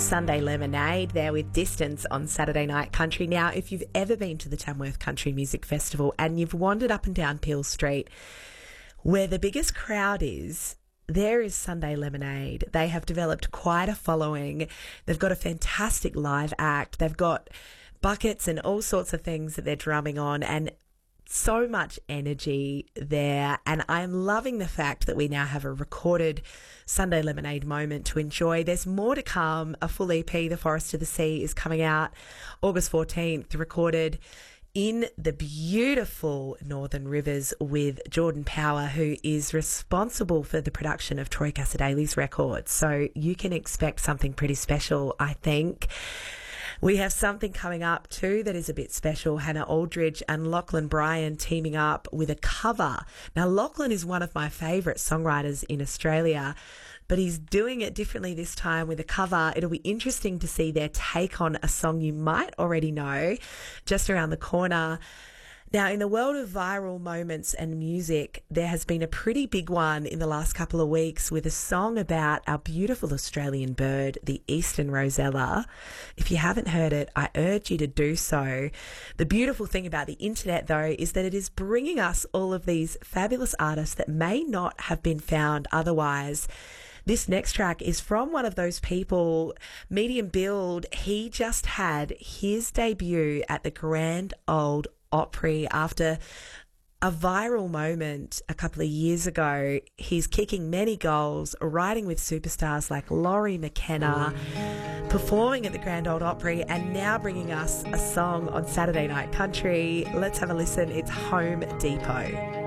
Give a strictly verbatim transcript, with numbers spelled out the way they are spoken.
Sunday Lemonade there with Distance on Saturday Night Country. Now, if you've ever been to the Tamworth Country Music Festival and you've wandered up and down Peel Street, where the biggest crowd is, there is Sunday Lemonade. They have developed quite a following. They've got a fantastic live act. They've got buckets and all sorts of things that they're drumming on, and so much energy there. And I'm loving the fact that we now have a recorded Sunday Lemonade moment to enjoy. There's more to come. A full E P, The Forest to the Sea, is coming out August fourteenth, recorded in the beautiful Northern Rivers with Jordan Power, who is responsible for the production of Troy Cassar-Daley's records. So you can expect something pretty special, I think. We have something coming up too that is a bit special. Hannah Aldridge and Lachlan Bryan teaming up with a cover. Now, Lachlan is one of my favourite songwriters in Australia, but he's doing it differently this time with a cover. It'll be interesting to see their take on a song you might already know, just around the corner. Now, in the world of viral moments and music, there has been a pretty big one in the last couple of weeks with a song about our beautiful Australian bird, the eastern rosella. If you haven't heard it, I urge you to do so. The beautiful thing about the internet, though, is that it is bringing us all of these fabulous artists that may not have been found otherwise. This next track is from one of those people, medium build. He just had his debut at the Grand Ole Opry after a viral moment a couple of years ago. He's kicking many goals, writing with superstars like Laurie McKenna, performing at the Grand Ole Opry, and now bringing us a song on Saturday Night Country. Let's have a listen. It's Home Depot.